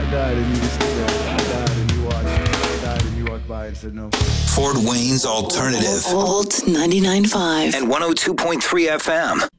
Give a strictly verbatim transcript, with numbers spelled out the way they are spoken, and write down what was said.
died and you just stood there. I died and you watched. I died and you walked by and said no. Fort Wayne's Alternative. Old ninety-nine point five And one oh two point three F M.